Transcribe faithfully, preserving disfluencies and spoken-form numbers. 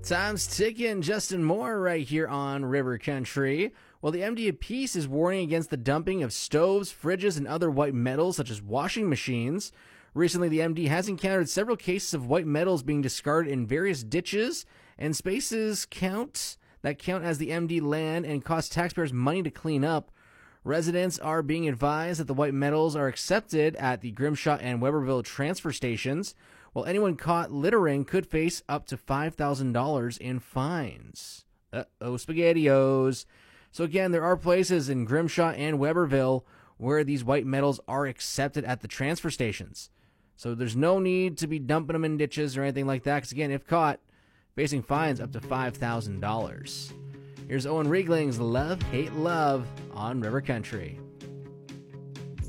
Time's ticking. Justin Moore right here on River Country. Well, the M D of Peace is warning against the dumping of stoves, fridges, and other white metals such as washing machines. Recently, the M D has encountered several cases of white metals being discarded in various ditches and spaces count that count as the M D land and cost taxpayers money to clean up. Residents are being advised that the white metals are accepted at the Grimshaw and Weberville transfer stations, while anyone caught littering could face up to five thousand dollars in fines. Uh-oh, SpaghettiOs. So again, there are places in Grimshaw and Weberville where these white metals are accepted at the transfer stations. So there's no need to be dumping them in ditches or anything like that, because again, if caught, facing fines up to five thousand dollars. Here's Owen Riegling's Love, Hate, Love on River Country.